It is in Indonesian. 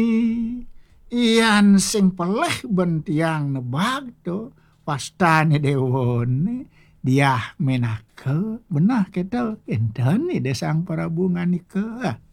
Iyan sing peleh bentiang nebag to pastane dewone dia menake benah kita enten ni desang parabungan ike